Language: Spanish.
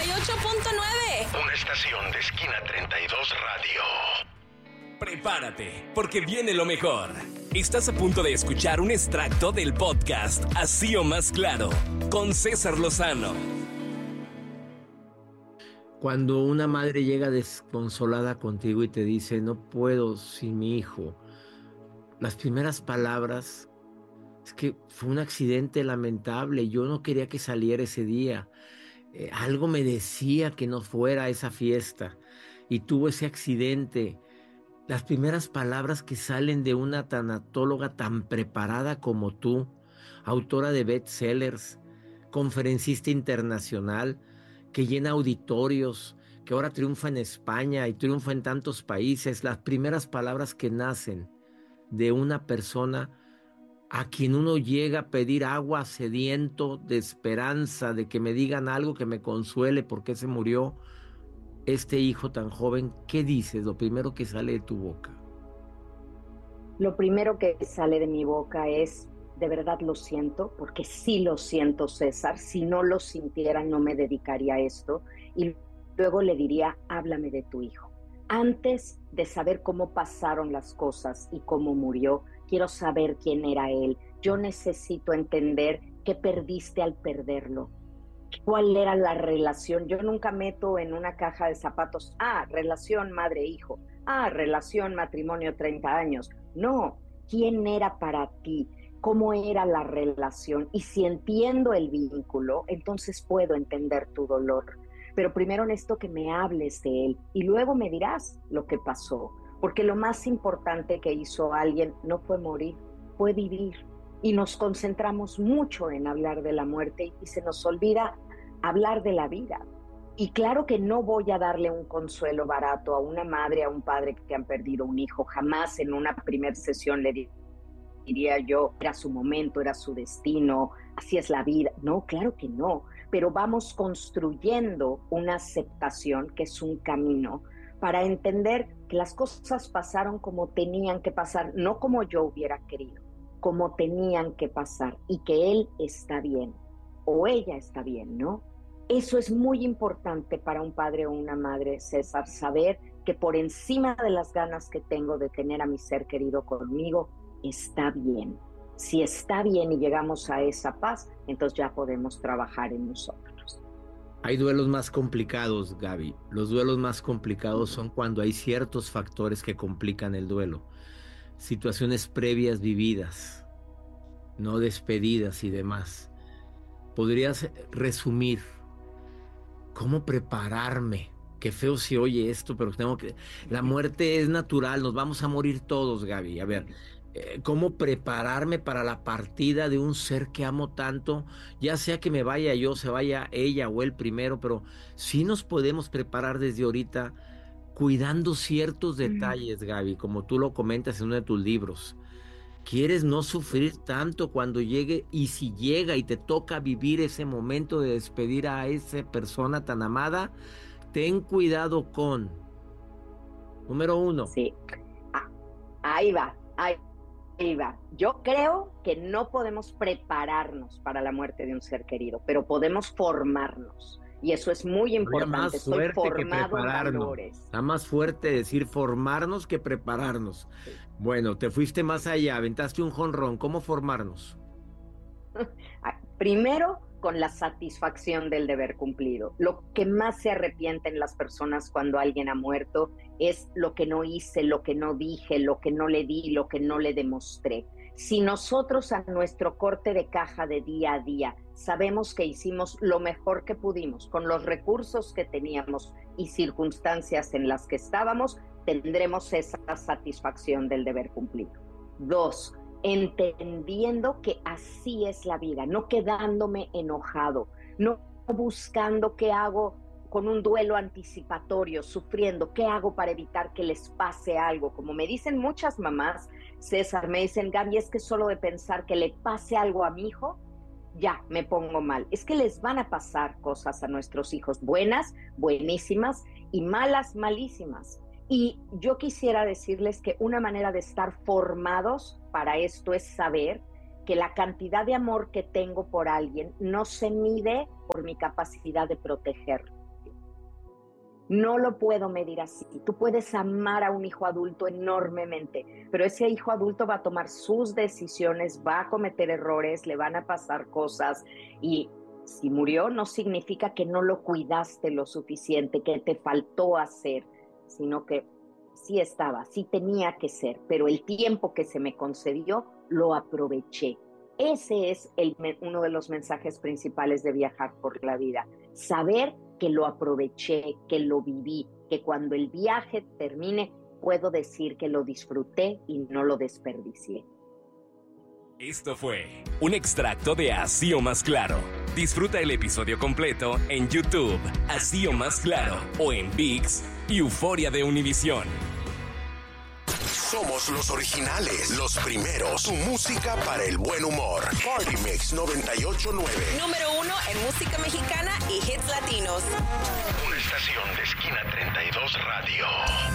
98.9. Una estación de Esquina 32 Radio. Prepárate, porque viene lo mejor. Estás a punto de escuchar un extracto del podcast Así o Más Claro, con César Lozano. Cuando una madre llega desconsolada contigo y te dice, no puedo sin mi hijo, las primeras palabras es que fue un accidente lamentable, yo no quería que saliera ese día. Algo me decía que no fuera a esa fiesta y tuvo ese accidente. Las primeras palabras que salen de una tanatóloga tan preparada como tú, autora de bestsellers, conferencista internacional, que llena auditorios, que ahora triunfa en España y triunfa en tantos países, las primeras palabras que nacen de una persona a quien uno llega a pedir agua, sediento de esperanza, de que me digan algo que me consuele porque se murió este hijo tan joven. ¿Qué dices? Lo primero que sale de tu boca. Lo primero que sale de mi boca es, de verdad lo siento, porque sí lo siento, César. Si no lo sintiera, no me dedicaría a esto. Y luego le diría, háblame de tu hijo. Antes de saber cómo pasaron las cosas y cómo murió, quiero saber quién era él. Yo necesito entender qué perdiste al perderlo. ¿Cuál era la relación? Yo nunca meto en una caja de zapatos, relación madre-hijo, relación matrimonio 30 años. No, ¿quién era para ti? ¿Cómo era la relación? Y si entiendo el vínculo, entonces puedo entender tu dolor. Pero primero necesito que me hables de él y luego me dirás lo que pasó. Porque lo más importante que hizo alguien no fue morir, fue vivir. Y nos concentramos mucho en hablar de la muerte y se nos olvida hablar de la vida. Y claro que no voy a darle un consuelo barato a una madre, a un padre que han perdido un hijo. Jamás en una primera sesión le diría yo, era su momento, era su destino, así es la vida. No, claro que no. Pero vamos construyendo una aceptación que es un camino para entender que las cosas pasaron como tenían que pasar, no como yo hubiera querido, como tenían que pasar y que él está bien o ella está bien, ¿no? Eso es muy importante para un padre o una madre, César, saber que por encima de las ganas que tengo de tener a mi ser querido conmigo, está bien. Si está bien y llegamos a esa paz, entonces ya podemos trabajar en nosotros. Hay duelos más complicados, Gaby. Los duelos más complicados son cuando hay ciertos factores que complican el duelo. Situaciones previas vividas, no despedidas y demás. ¿Podrías resumir cómo prepararme? Qué feo se oye esto, pero tengo que... La muerte es natural, nos vamos a morir todos, Gaby. A ver, ¿cómo prepararme para la partida de un ser que amo tanto? Ya sea que me vaya yo, se vaya ella o él primero, pero sí nos podemos preparar desde ahorita cuidando ciertos detalles, Gaby, como tú lo comentas en uno de tus libros. ¿Quieres no sufrir tanto cuando llegue? Y si llega y te toca vivir ese momento de despedir a esa persona tan amada, ten cuidado con, número uno. Sí, ahí va. Yo creo que no podemos prepararnos para la muerte de un ser querido, pero podemos formarnos. Y eso es muy importante. Estoy formado en valores. Está más fuerte decir formarnos que prepararnos. Sí. Bueno, te fuiste más allá, aventaste un jonrón. ¿Cómo formarnos? Primero, con la satisfacción del deber cumplido. Lo que más se arrepienten las personas cuando alguien ha muerto es lo que no hice, lo que no dije, lo que no le di, lo que no le demostré. Si nosotros a nuestro corte de caja de día a día sabemos que hicimos lo mejor que pudimos con los recursos que teníamos y circunstancias en las que estábamos, tendremos esa satisfacción del deber cumplido. 2, entendiendo que así es la vida, no quedándome enojado, no buscando qué hago con un duelo anticipatorio, sufriendo, qué hago para evitar que les pase algo. Como me dicen muchas mamás, César, me dicen, Gaby, es que solo de pensar que le pase algo a mi hijo, ya me pongo mal. Es que les van a pasar cosas a nuestros hijos, buenas, buenísimas, y malas, malísimas. Y yo quisiera decirles que una manera de estar formados para esto es saber que la cantidad de amor que tengo por alguien no se mide por mi capacidad de protegerlo, No lo puedo medir así. Tú puedes amar a un hijo adulto enormemente, pero ese hijo adulto va a tomar sus decisiones, va a cometer errores, le van a pasar cosas, y si murió no significa que no lo cuidaste lo suficiente, que te faltó hacer, sino que sí estaba, sí tenía que ser, pero el tiempo que se me concedió lo aproveché. Ese es uno de los mensajes principales de viajar por la vida. Saber que lo aproveché, que lo viví, que cuando el viaje termine puedo decir que lo disfruté y no lo desperdicié. Esto fue un extracto de Así o Más Claro. Disfruta el episodio completo en YouTube, Así o Más Claro, o en ViX y Euforia de Univisión. Somos los originales, los primeros. Tu música para el buen humor. Party Mix 98.9. Número 1 en música mexicana y hits latinos. Una estación de Esquina 32 Radio.